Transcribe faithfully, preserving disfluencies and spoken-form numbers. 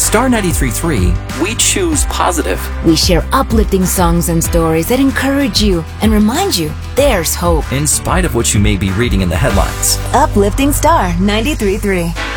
Star ninety-three point three, we choose positive. We share uplifting songs and stories that encourage you and remind you there's hope, in spite of what you may be reading in the headlines. Uplifting Star ninety-three point three.